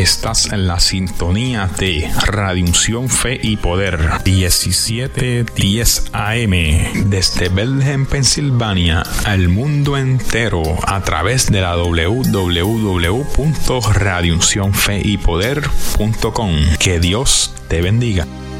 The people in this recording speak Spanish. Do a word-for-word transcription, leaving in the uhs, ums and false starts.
Estás en la sintonía de Radio Unción, Fe y Poder, diecisiete diez A M, desde Bethlehem, Pensilvania, al mundo entero, a través de la doble u doble u doble u punto radio unción fe y poder punto com. Que Dios te bendiga.